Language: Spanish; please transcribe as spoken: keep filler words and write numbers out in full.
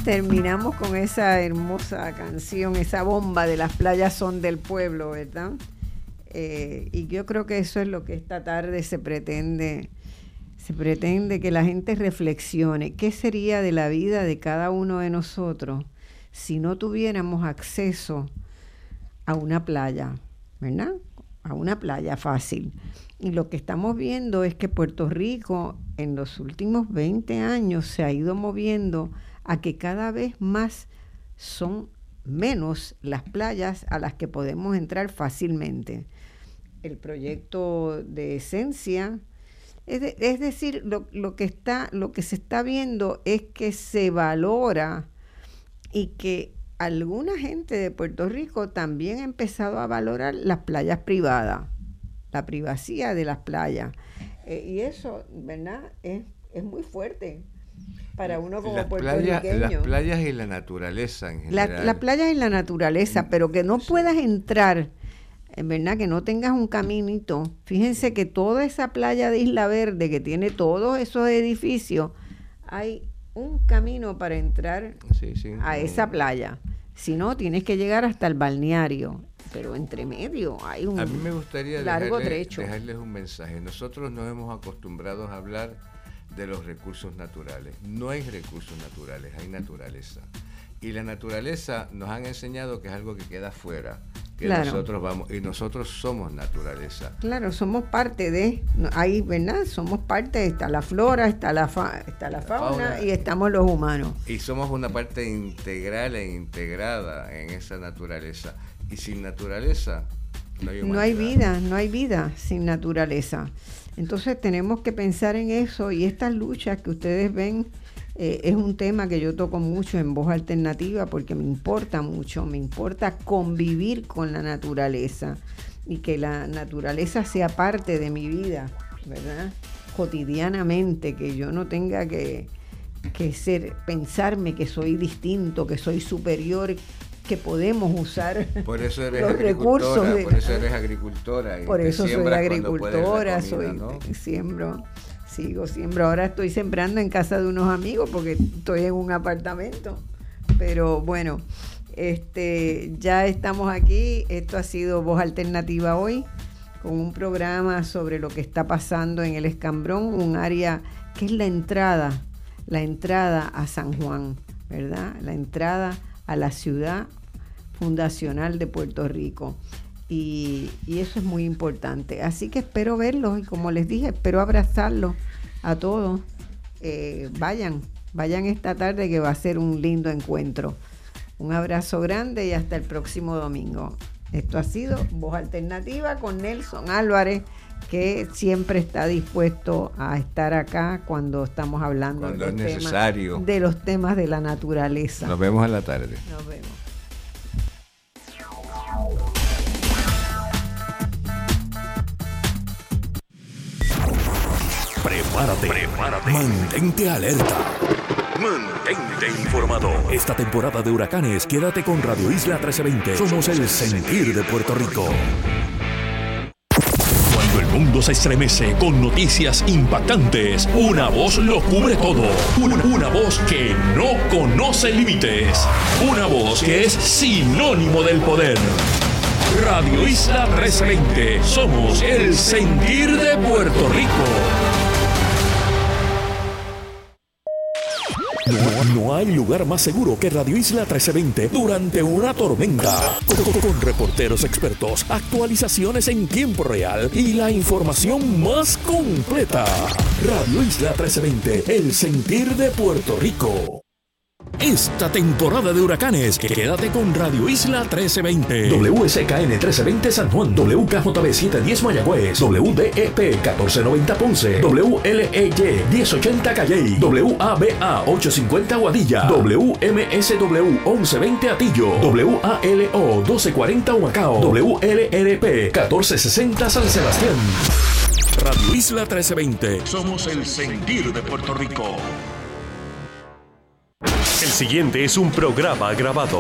terminamos con esa hermosa canción, esa bomba de Las playas son del pueblo, ¿verdad? Eh, y yo creo que eso es lo que esta tarde se pretende, se pretende que la gente reflexione. ¿Qué sería de la vida de cada uno de nosotros si no tuviéramos acceso a una playa, ¿verdad? A una playa fácil. Y lo que estamos viendo es que Puerto Rico en los últimos veinte años se ha ido moviendo a que cada vez más son menos las playas a las que podemos entrar fácilmente. El proyecto de Esencia, es, de, es decir, lo, lo, que está, lo que se está viendo es que se valora y que alguna gente de Puerto Rico también ha empezado a valorar las playas privadas, la privacidad de las playas. Eh, y eso, ¿verdad? Es, es muy fuerte para uno como las puertorriqueño. Playas, las playas y la naturaleza en general. Las la playas y la naturaleza, pero que no sí. puedas entrar, en verdad, que no tengas un caminito. Fíjense que toda esa playa de Isla Verde, que tiene todos esos edificios, hay un camino para entrar sí, sí, a no. esa playa. Si no, tienes que llegar hasta el balneario. Pero entre medio hay un a mí me gustaría largo dejarle, trecho. dejarles un mensaje. Nosotros nos hemos acostumbrado a hablar de los recursos naturales. No hay recursos naturales, hay naturaleza. Y la naturaleza nos han enseñado que es algo que queda fuera, que claro. nosotros vamos, y nosotros somos naturaleza. Claro, somos parte de, ahí, ¿verdad? Somos parte, está la flora, está la, fa, está la, la fauna, fauna y estamos los humanos. Y somos una parte integral e integrada en esa naturaleza. Y sin naturaleza no hay humanidad. No hay vida, no hay vida sin naturaleza. Entonces tenemos que pensar en eso, y estas luchas que ustedes ven eh, es un tema que yo toco mucho en Voz Alternativa porque me importa mucho, me importa convivir con la naturaleza y que la naturaleza sea parte de mi vida, ¿verdad? Cotidianamente, que yo no tenga que, que ser, pensarme que soy distinto, que soy superior, que podemos usar por eso eres los recursos de, por eso eres agricultora y por eso soy agricultora, comida, soy ¿no? siembro, sigo siembro, ahora estoy sembrando en casa de unos amigos porque estoy en un apartamento, pero bueno, este ya estamos aquí. Esto ha sido Voz Alternativa hoy, con un programa sobre lo que está pasando en el Escambrón, un área que es la entrada, la entrada a San Juan, ¿verdad? La entrada a la ciudad fundacional de Puerto Rico, y, y eso es muy importante. Así que espero verlos, y como les dije, espero abrazarlos a todos. Eh, vayan, vayan esta tarde, que va a ser un lindo encuentro. Un abrazo grande y hasta el próximo domingo. Esto ha sido Voz Alternativa con Nelson Álvarez, que siempre está dispuesto a estar acá cuando estamos hablando cuando de, es temas, necesario. de los temas de la naturaleza. Nos vemos en la tarde. Nos vemos. Prepárate, prepárate. Mantente alerta. Mantente informado. Esta temporada de huracanes, quédate con Radio Isla trece veinte. Somos el sentir de Puerto Rico. Cuando el mundo se estremece con noticias impactantes, una voz lo cubre todo. Una, una voz que no conoce límites. Una voz que es sinónimo del poder. Radio Isla trece veinte. Somos el sentir de Puerto Rico. No, no hay lugar más seguro que Radio Isla trece veinte durante una tormenta. Con, con, con reporteros expertos, actualizaciones en tiempo real y la información más completa. Radio Isla trece veinte, el sentir de Puerto Rico. Esta temporada de huracanes, quédate con Radio Isla trece veinte. W S K N trece veinte San Juan, W K J B setecientos diez Mayagüez, W D E P catorce noventa Ponce, W L E Y diez ochenta Calley, W A B A ochocientos cincuenta Guadilla, W M S W once veinte Atillo, W A L O doce cuarenta Humacao, W L R P catorce sesenta San Sebastián. Radio Isla trece veinte. Somos el sentir de Puerto Rico. El siguiente es un programa grabado.